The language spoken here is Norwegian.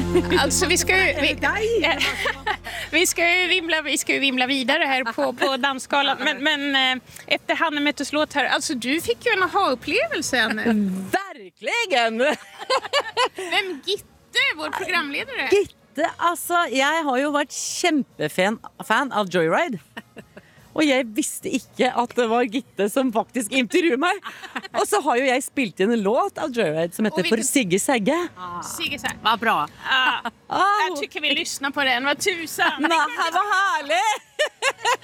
Alltså vi ska ju vimla vidare här på dansskalan. Men efter Hanne Mettes låt här, alltså du fick ju en aha-upplevelse. Verkligen! Vem Gitte, vår programledare? Gitte, altså, jeg har jo vært kjempefan av Joyride. Og jeg visste ikke at det var Gitte som faktisk intervjuet meg. Og så har jo jeg spilt inn en låt av Joyride som heter For Sigge Segge. Sigge Segge. Vad bra. Jag tycker vi lyssnar på den, vad tusan. Nei, det var herlig!